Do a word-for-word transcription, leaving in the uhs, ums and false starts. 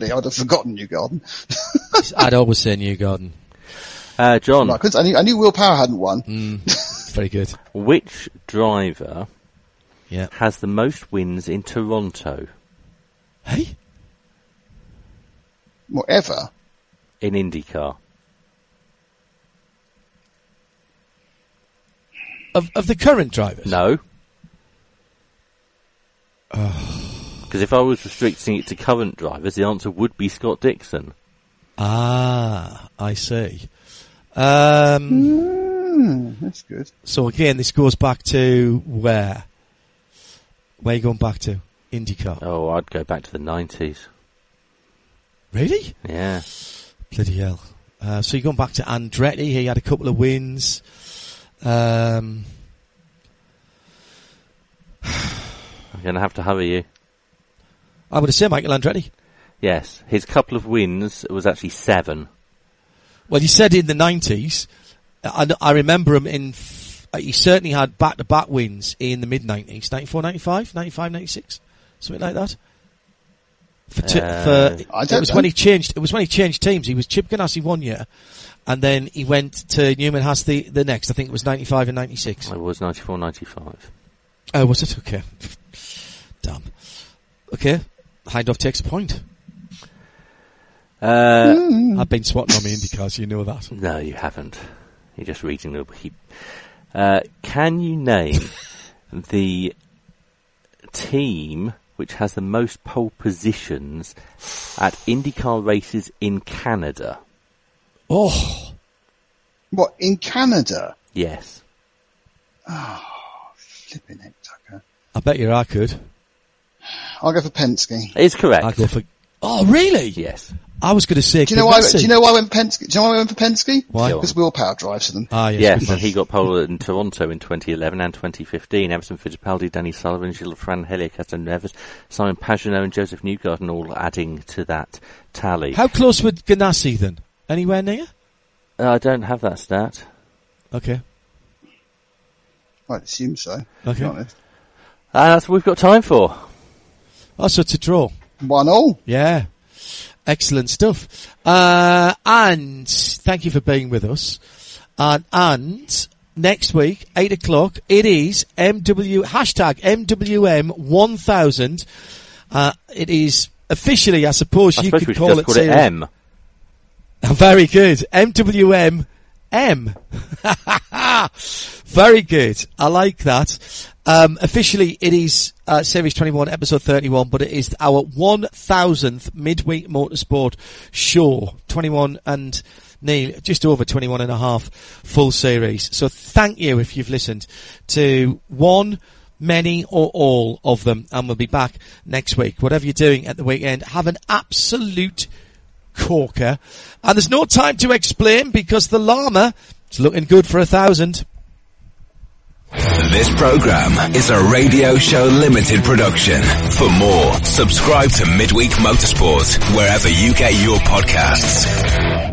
me. I'd have forgotten Newgarden. I'd always say Newgarden. Uh, John. No, I, couldn't, I, knew, I knew Will Power hadn't won. Mm, very good. Which driver yeah. has the most wins in Toronto? Hey? Whatever. In IndyCar. Of, of the current drivers? No. Oh. Because if I was restricting it to current drivers, the answer would be Scott Dixon. Ah, I see. Um, mm, that's good. So again, this goes back to where? Where are you going back to? IndyCar. Oh, I'd go back to the nineties. Really? Yeah. Bloody hell. Uh, so you're going back to Andretti. He had a couple of wins. Um, I'm going to have to hurry you. I would have said Michael Andretti. Yes. His couple of wins was actually seven. Well, you said in the nineties. I, I remember him in... F- he certainly had back-to-back wins in the mid-nineties. ninety-four, ninety-five, ninety-five, ninety-six. Something like that. For t- uh, for, I don't it was know. when he changed. It was when he changed teams. He was Chip Ganassi one year, and then he went to Newman Haas the, the next. I think it was ninety-five and ninety-six. It was ninety-four, ninety-five. Oh, was it? Okay. Damn. Okay. Hindhoff takes a point. Uh, mm. I've been swatting on the IndyCars, you know that. No, you haven't. You're just reading the heap. Uh, can you name the team which has the most pole positions at IndyCar races in Canada? Oh. What, in Canada? Yes. Oh, flipping heck, Tucker. I bet you I could. I'll go for Penske. It's correct. I'll go for... Oh, really? Yes. I was going to say... Do you know why? Do you know why I went Penske? Do you know why I went for Penske? Why? Because Will Power drives for them. Ah, yes. Yes, and he got pole in Toronto in twenty eleven and twenty fifteen. Emerson Fittipaldi, Danny Sullivan, Gilles Fran, Helio Castroneves, Simon Pagenaud and Joseph Newgarden all adding to that tally. How close would Ganassi then? Anywhere near? Uh, I don't have that stat. Okay. I'd assume so. Okay. To be honest. Uh, that's what we've got time for. Oh, so it's a draw. One all. Yeah. Excellent stuff. Uh, and thank you for being with us. And, and next week, eight o'clock, it is M W, hashtag M W M one thousand. Uh, it is officially, I suppose I you suppose could we should call just it, call it M. Very good. M W M M. Very good. I like that. Um, officially, it is uh, Series twenty-one, Episode thirty-one, but it is our one thousandth Midweek Motorsport show. twenty-one and nearly, just over twenty-one and a half full series. So thank you if you've listened to one, many, or all of them, and we'll be back next week. Whatever you're doing at the weekend, have an absolute corker. And there's no time to explain because the llama is looking good for a thousand. This program is a Radio Show Limited production. For more, subscribe to Midweek Motorsport wherever you get your podcasts.